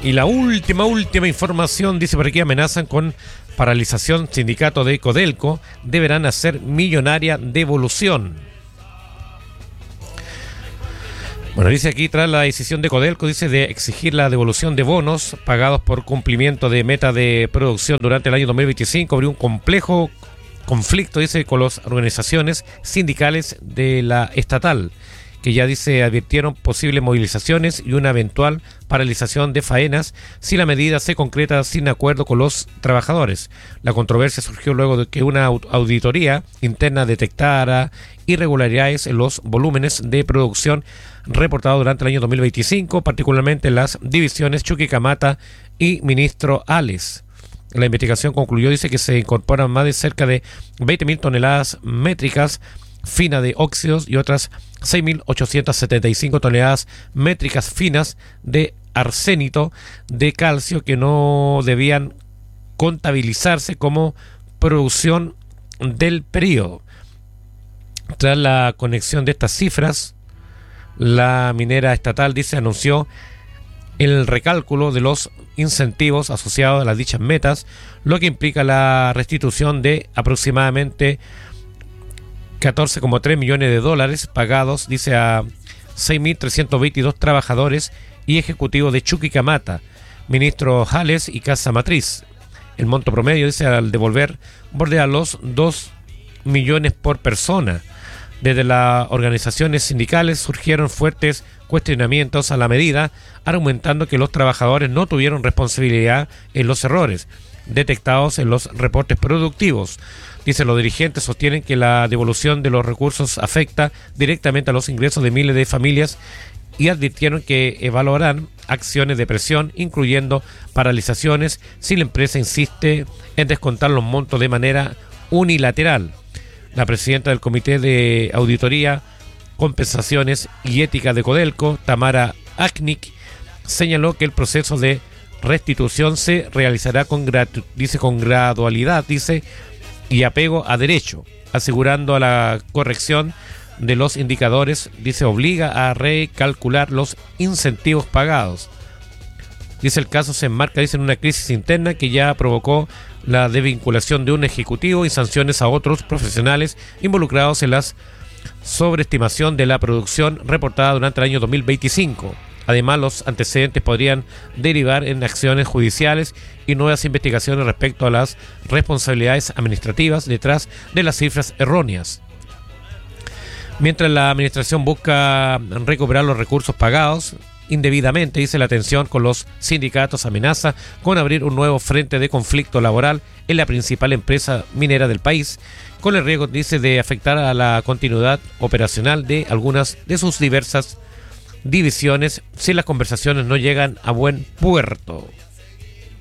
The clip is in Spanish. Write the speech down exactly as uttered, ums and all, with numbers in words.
Y la última, última información, dice por aquí, amenazan con paralización sindicato de Codelco, deberán hacer millonaria devolución. Bueno, dice aquí, tras la decisión de Codelco, dice, de exigir la devolución de bonos pagados por cumplimiento de meta de producción durante el año dos mil veinticinco, abrió un complejo conflicto, dice, con las organizaciones sindicales de la estatal, que ya, dice, advirtieron posibles movilizaciones y una eventual paralización de faenas si la medida se concreta sin acuerdo con los trabajadores. La controversia surgió luego de que una auditoría interna detectara irregularidades en los volúmenes de producción reportados durante el año dos mil veinticinco, particularmente en las divisiones Chuquicamata y Ministro Ales. La investigación concluyó, dice, que se incorporan más de cerca de veinte mil toneladas métricas finas de óxidos y otras seis mil ochocientas setenta y cinco toneladas métricas finas de arsénito de calcio que no debían contabilizarse como producción del periodo. Tras la conexión de estas cifras, la minera estatal, dice, anunció el recálculo de los incentivos asociados a las dichas metas, lo que implica la restitución de aproximadamente catorce coma tres millones de dólares pagados, dice, a seis mil trescientos veintidós trabajadores y ejecutivos de Chuquicamata, Ministro Jales y Casa Matriz. El monto promedio, dice, al devolver bordea los dos millones por persona. Desde las organizaciones sindicales surgieron fuertes cuestionamientos a la medida, argumentando que los trabajadores no tuvieron responsabilidad en los errores detectados en los reportes productivos. Dice, los dirigentes sostienen que la devolución de los recursos afecta directamente a los ingresos de miles de familias y advirtieron que evaluarán acciones de presión, incluyendo paralizaciones, si la empresa insiste en descontar los montos de manera unilateral. La presidenta del Comité de Auditoría, Compensaciones y Ética de Codelco, Tamara Aknik, señaló que el proceso de restitución se realizará con, gratu- dice, con gradualidad, dice, y apego a derecho, asegurando a la corrección de los indicadores, dice, obliga a recalcular los incentivos pagados. Dice, el caso se enmarca, dice, en una crisis interna que ya provocó la desvinculación de un ejecutivo y sanciones a otros profesionales involucrados en la sobreestimación de la producción reportada durante el año dos mil veinticinco. Además, los antecedentes podrían derivar en acciones judiciales y nuevas investigaciones respecto a las responsabilidades administrativas detrás de las cifras erróneas. Mientras la administración busca recuperar los recursos pagados indebidamente, dice, la tensión con los sindicatos amenaza con abrir un nuevo frente de conflicto laboral en la principal empresa minera del país, con el riesgo, dice, de afectar a la continuidad operacional de algunas de sus diversas divisiones si las conversaciones no llegan a buen puerto.